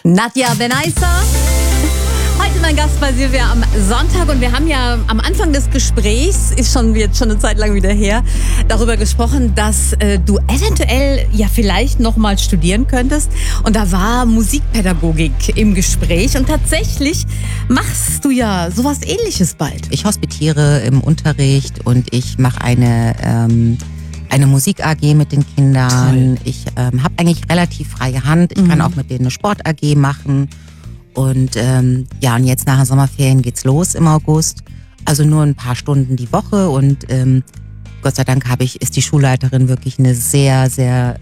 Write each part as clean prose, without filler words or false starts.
Nadja Benaissa. Heute mein Gast bei Silvia am Sonntag und wir haben ja am Anfang des Gesprächs, wird schon eine Zeit lang wieder her, darüber gesprochen, dass du eventuell ja vielleicht nochmal studieren könntest und da war Musikpädagogik im Gespräch und tatsächlich machst du ja sowas Ähnliches bald. Ich hospitiere im Unterricht und ich mache eine Musik-AG mit den Kindern. Toll. Ich habe eigentlich relativ freie Hand. Ich kann auch mit denen eine Sport-AG machen. Und und jetzt nach den Sommerferien geht's los im August. Also nur ein paar Stunden die Woche und Gott sei Dank ist die Schulleiterin wirklich eine sehr, sehr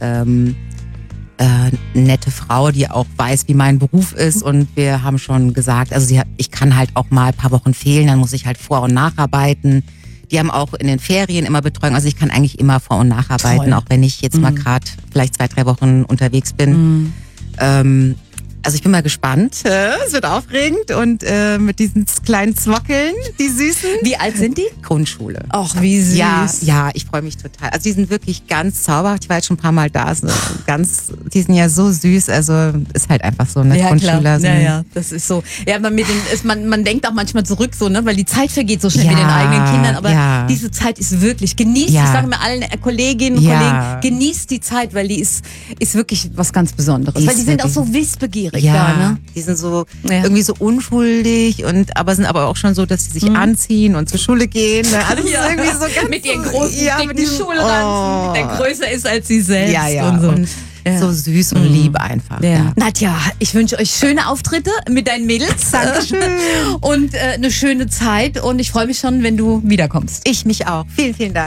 nette Frau, die auch weiß, wie mein Beruf ist. Und wir haben schon gesagt, also ich kann halt auch mal ein paar Wochen fehlen, dann muss ich halt vor- und nacharbeiten. Die haben auch in den Ferien immer Betreuung, also ich kann eigentlich immer vor- und nacharbeiten, auch wenn ich jetzt mal gerade vielleicht 2-3 Wochen unterwegs bin. Also ich bin mal gespannt, es wird aufregend und mit diesen kleinen Zwockeln, die Süßen. Wie alt sind die? Grundschule. Ach, wie süß. Ja, ich freue mich total. Also die sind wirklich ganz zauberhaft. Ich war jetzt schon ein paar Mal da. Die sind ja so süß. Also ist halt einfach so eine Grundschüler. Klar. Ja, das ist so. Ja, man denkt auch manchmal zurück so, ne, weil die Zeit vergeht so schnell mit den eigenen Kindern. Aber diese Zeit ist wirklich, genießt, ich sage mir allen Kolleginnen und Kollegen, genießt die Zeit, weil die ist wirklich was ganz Besonderes. Weil die sind auch so wissbegierig. Ja, ne? Die sind so irgendwie so unschuldig aber sind aber auch schon so, dass sie sich anziehen und zur Schule gehen. Ne? Alles ist irgendwie so ganz mit ihren großen, dicken Schulranzen, der größer ist als sie selbst. Ja. Und so. Und so süß und lieb einfach. Ja. Nadja, ich wünsche euch schöne Auftritte mit deinen Mädels. Dankeschön. Und eine schöne Zeit. Und ich freue mich schon, wenn du wiederkommst. Ich mich auch. Vielen, vielen Dank.